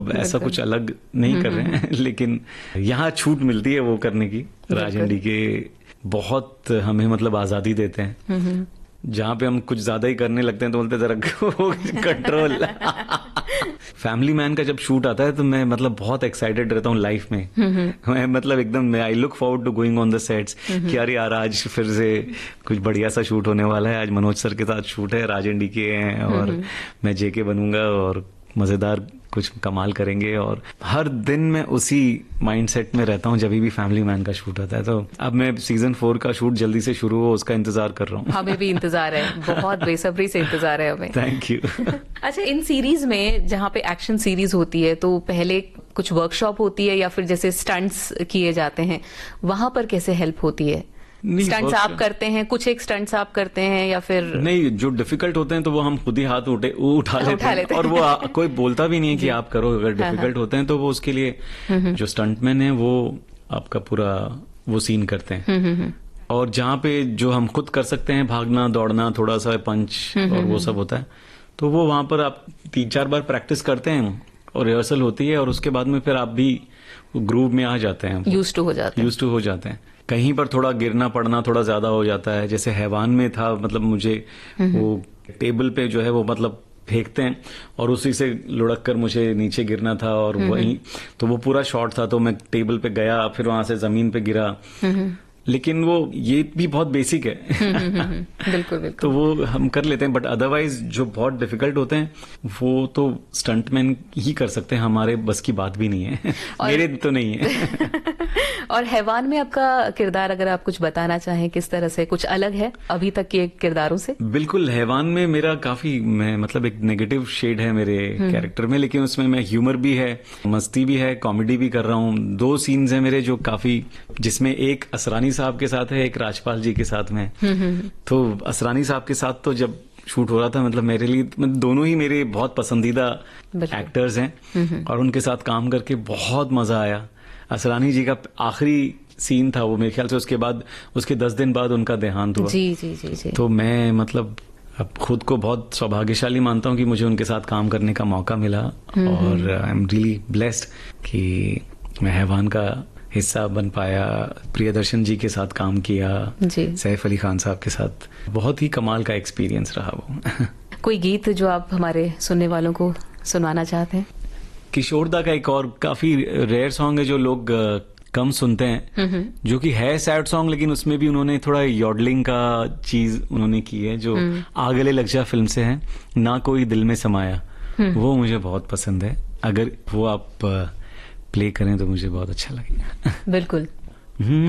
ऐसा कुछ अलग नहीं कर रहे हैं, लेकिन यहाँ छूट मिलती है वो करने की। राज एंड डीके बहुत हमें मतलब आजादी देते हैं। जहाँ पे हम कुछ ज्यादा ही करने लगते हैं तो बोलते जरा कंट्रोल। फैमिली मैन का जब शूट आता है तो मैं मतलब बहुत एक्साइटेड रहता हूँ लाइफ में। मैं मतलब एकदम I look forward to going on the sets कि अरे यार आज फिर से कुछ बढ़िया सा शूट होने वाला है। आज मनोज सर के साथ शूट है, राज एंड डीके हैं और मैं जेके बनूंगा और मजेदार कुछ कमाल करेंगे। और हर दिन मैं उसी माइंडसेट में रहता हूँ जब भी फैमिली मैन का शूट होता है। तो अब मैं सीजन 4 का शूट जल्दी से शुरू हो उसका इंतजार कर रहा हूँ। हमें भी इंतजार है, बहुत बेसब्री से इंतजार है हमें। Thank you. अच्छा, इन सीरीज में जहाँ पे एक्शन सीरीज होती है तो पहले कुछ वर्कशॉप होती है या फिर जैसे स्टंट्स किए जाते हैं, वहां पर कैसे हेल्प होती है? स्टंट्स आप करते हैं, कुछ एक स्टंट्स आप करते हैं या फिर नहीं? जो डिफिकल्ट होते हैं तो वो हम खुद ही हाथ उठा लेते हैं और वो कोई बोलता भी नहीं है कि आप करो। अगर डिफिकल्ट होते हैं तो वो उसके लिए जो स्टंटमैन है वो आपका पूरा वो सीन करते हैं। और जहाँ पे जो हम खुद कर सकते हैं, भागना दौड़ना, थोड़ा सा पंच और वो सब होता है, तो वो वहां पर आप 3-4 बार प्रैक्टिस करते हैं और रिहर्सल होती है और उसके बाद में फिर आप भी ग्रूव में आ जाते हैं, यूज्ड टू हो जाते हैं। कहीं पर थोड़ा गिरना पड़ना थोड़ा ज्यादा हो जाता है, जैसे हैवान में था, मतलब मुझे वो टेबल पे जो है वो मतलब फेंकते हैं और उसी से लुढ़क कर मुझे नीचे गिरना था और वहीं तो वो पूरा शॉट था, तो मैं टेबल पे गया, फिर वहां से जमीन पे गिरा। लेकिन वो ये भी बहुत बेसिक है। बिल्कुल बिल्कुल। तो वो हम कर लेते हैं, बट अदरवाइज जो बहुत डिफिकल्ट होते हैं वो तो स्टंटमैन ही कर सकते हैं, हमारे बस की बात भी नहीं है। मेरे तो नहीं है। और हैवान में आपका किरदार अगर आप कुछ बताना चाहें, किस तरह से कुछ अलग है अभी तक के किरदारों से? बिल्कुल, हैवान में मेरा काफी मतलब एक नेगेटिव शेड है मेरे कैरेक्टर में, लेकिन उसमें मैं ह्यूमर भी है, मस्ती भी है, कॉमेडी भी कर रहा हूँ। 2 सीन्स हैं मेरे जो काफी, जिसमें एक असरानी साहब के साथ है, एक राजपाल जी के साथ में। तो असरानी साहब के साथ तो जब शूट हो रहा था, मतलब मेरे लिए दोनों ही मेरे बहुत पसंदीदा एक्टर्स हैं और उनके साथ काम करके बहुत मजा आया। असरानी जी का आखिरी सीन था वो, मेरे ख्याल से उसके बाद उसके 10 दिन बाद उनका देहांत हुआ। जी जी जी जी। तो मैं मतलब अब खुद को बहुत सौभाग्यशाली मानता हूँ कि मुझे उनके साथ काम करने का मौका मिला और आई एम रियली ब्लेस्ड कि मैं हैवान का हिस्सा बन पाया। प्रियदर्शन जी के साथ काम किया, सैफ अली खान साहब के साथ, बहुत ही कमाल का एक्सपीरियंस रहा वो। कोई गीत जो आप हमारे सुनने वालों को सुनाना चाहते हैं? किशोरदा का एक और काफी रेयर सॉन्ग है जो लोग कम सुनते हैं, जो कि है सैड सॉन्ग, लेकिन उसमें भी उन्होंने थोड़ा यॉडलिंग का चीज उन्होंने की है, जो आगले लग जा फिल्म से है, ना कोई दिल में समाया। वो मुझे बहुत पसंद है, अगर वो आप प्ले करें तो मुझे बहुत अच्छा लगेगा। बिल्कुल।